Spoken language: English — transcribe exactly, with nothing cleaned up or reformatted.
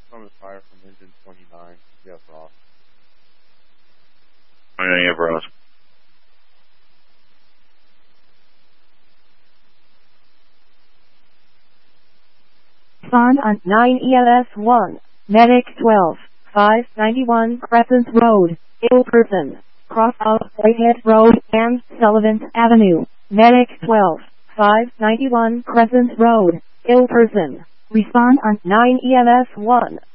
From the fire from engine twenty-nine. Yes, Ross. Yeah, Ross. Respond on nine E L S one. Medic twelve. five ninety-one Crescent Road. Ill person. Cross of Whitehead Road and Sullivan Avenue. Medic twelve. five ninety-one Crescent Road. Ill person. Respond on nine E L S one.